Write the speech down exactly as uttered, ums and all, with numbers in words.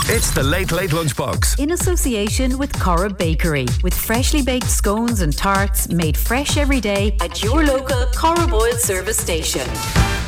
It's the Late Late Lunchbox. In association with Cora Bakery, with freshly baked scones and tarts made fresh every day at your local Cora Boyle service station.